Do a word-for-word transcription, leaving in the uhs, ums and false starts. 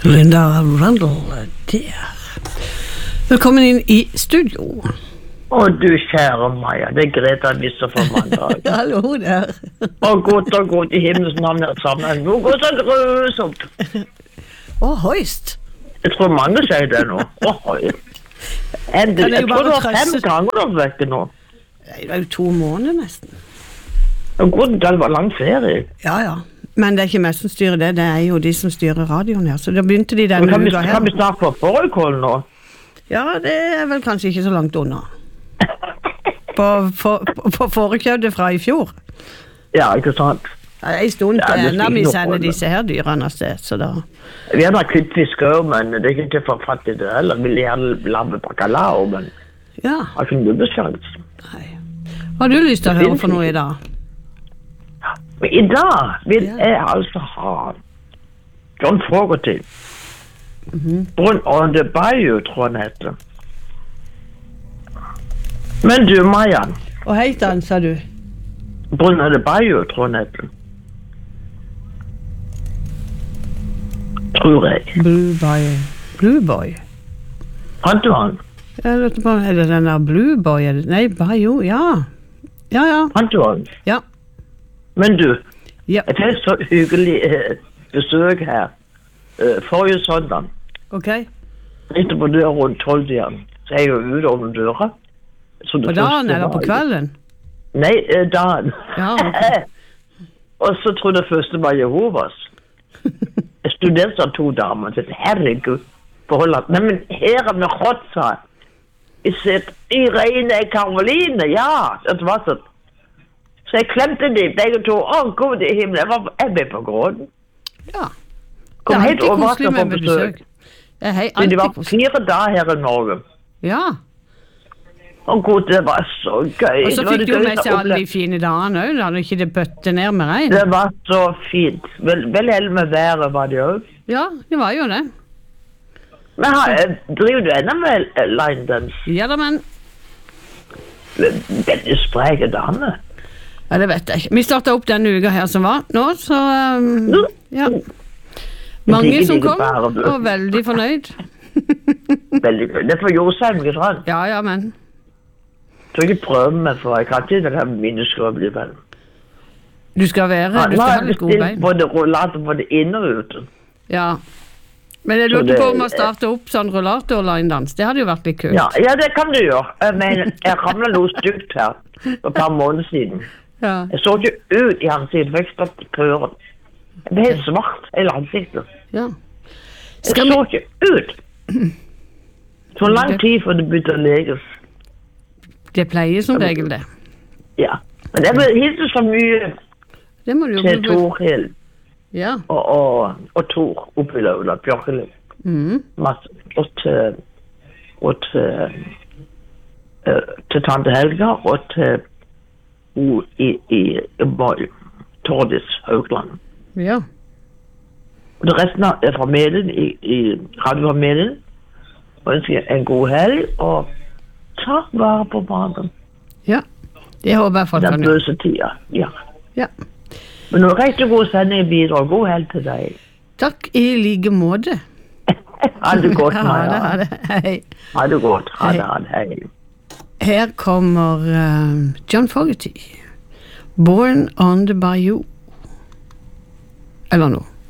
Linda Rundle der. Velkommen inn i studio. Å du kjære Maja, det er Greta Nisse fra mandag. Hallo der. Å godt og godt i himmels navn er sammen. Nå går det grøsomt. Å, høyst. Jeg tror mange sier det nå. Å, høyst. Endelig, jeg tror det var fem ganger du har vært nå. Det er jo to måneder nesten. Og godt, det var lang ferie. Ja, ja. Men det er ikke meg som styrer det, det er jo de som styrer radioen her. Så da begynte de denne kan vi, uka her. Kan vi snakke på forrige nå? Ja, det er vel kanskje ikke så langt unna. På, for, på forekjøpet fra i fjor. Ja, ikke sant? Det er en stund til ja, når vi sender disse her dyrene av sted, så da... Vi har da kvitt fisk også, men det er ikke til for fattig det heller. Vi vil gjerne lave bacalao, men... Ja. Har ikke noe besjans. Nei. Hva har du lyst til å høre for noe i dag? Men i dag vil jeg altså ha John Fogerty. Mm-hmm. Brun on the Bayou, tror han heter. Men du, Maja. Og heit han, sa du? Brun on the Bayou, tror han heter. Tror jeg. Blue Boy. Blue Boy? Han du han? Jeg vet ikke, er det den der Blue Boy? Nei, Bayou, ja. Ja, ja. Han du han? Ja. Men du, ja. Jeg fikk så hyggelig eh, besøk her eh, forrige søndag. Ok. Litt på døra rundt tolv-tiden, så jeg er jo ute over døra. På dagen eller på kvelden? Nei, eh, dagen. Ja, ok. Og så trodde jeg først det var Jehovas. Jeg studerte som to damer, og tenkte, herregud, forhold at, nei, men her er med rått, sa jeg. Jeg sier, Irene Karoline, ja, det var sånn. Så jeg klemte de, begge to. Å, god i himmelen. Jeg var jeg ble på gråden. Ja. Kom det er helt alltid koselig på med besøk. Det er hei, alltid de var koselig. fire dager her i Norge. Ja. Å, god, det var så gøy. Og så fikk du med seg alle de fine dagene også, da hadde ikke det bøtte ned med regn. Det var så fint. Vel, vel heldig med været var det også. Ja, det var jo det. Men har, driver du enda med line dance? Ja da, men... Veldig spreke dame. Ja, det vet jeg ikke. Vi startet opp denne uka her som var nå, så um, ja. Mange som kom, og veldig fornøyd. Veldig gøy. Det får Josheim, ikke sant? Ja, ja, men... Jeg tror ikke prøve meg, for jeg kan ikke det her minuskrøvelig, vel. Du skal være, du skal ha litt gode bein. Nå har jeg bestilt både rullator både inne og ute. Ja. Men jeg lurte på om å starte opp sånn rullator-line-dans. Det hadde jo vært litt kult. Ja, ja, det kan du gjøre. Men jeg ramlet noe stygt her for et par måneder siden. Ja. Jeg så ikke ut i ansiktet, for jeg stod på øren. Jeg ble helt svart, hele ansiktet. Ja. Jeg så ikke ut. Det var lang tid før det begynte å leges. Det pleier som regel det. Ja, men det ble helt så mye det må du jo til Tor Hill. Ja. Og, og, og Tor oppi løvla, Bjørkelig. Mm. Masse. Og til, og til, uh, til Tante Helga, og til O i, i, i Boy, Tordis Haugland. Ja. Og det resten er familien i, i radiofamilien. Og ønsker en god helg, og ta vare på magen. Ja, det håper jeg for den bøse tida, ja. Ja. Men nå riktig god sending videre, og god helg til deg. Takk i like måte. Ha det godt, Maja. Ha det, hei. Ha det godt, ha det, ha det, hei. Her kommer uh, John Fogerty. Born on the Bayou. Eller noe.